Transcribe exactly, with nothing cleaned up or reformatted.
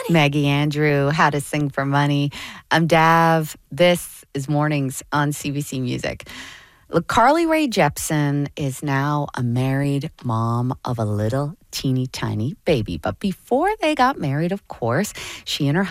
Maggie Andrew, How to Sing for Money. I'm Dav. This is Mornings on C B C Music. Look, Carly Rae Jepsen is now a married mom of a little teeny tiny baby. But before they got married, of course, she and her